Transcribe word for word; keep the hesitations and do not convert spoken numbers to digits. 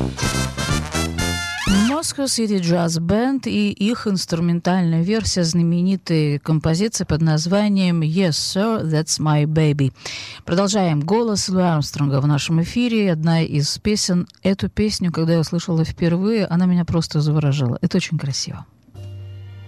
Moscow City Jazz Band и их инструментальная версия знаменитой композиции под названием «Yes, Sir, That's My Baby». Продолжаем. Голос Луи Армстронга в нашем эфире. Одна из песен. Эту песню, когда я услышала впервые, она меня просто заворожила. Это очень красиво.